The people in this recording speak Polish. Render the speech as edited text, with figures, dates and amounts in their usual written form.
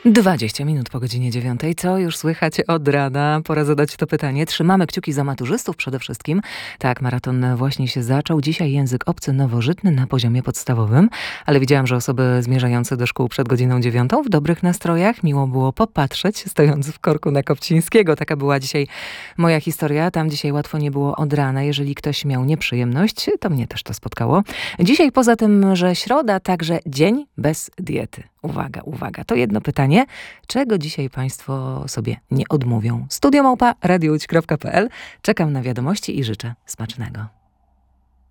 20 minut po godzinie 9. Co już słychać od rana? Pora zadać to pytanie. Trzymamy kciuki za maturzystów przede wszystkim. Tak, maraton właśnie się zaczął. Dzisiaj język obcy nowożytny na poziomie podstawowym, ale widziałam, że osoby zmierzające do szkół przed godziną 9 w dobrych nastrojach. Miło było popatrzeć, stojąc w korku na Kopcińskiego. Taka była dzisiaj moja historia. Tam dzisiaj łatwo nie było od rana. Jeżeli ktoś miał nieprzyjemność, to mnie też to spotkało. Dzisiaj poza tym, że środa, także dzień bez diety. Uwaga, uwaga. To jedno pytanie. Czego dzisiaj Państwo sobie nie odmówią? Studio@radiowłódź.pl. Czekam na wiadomości i życzę smacznego.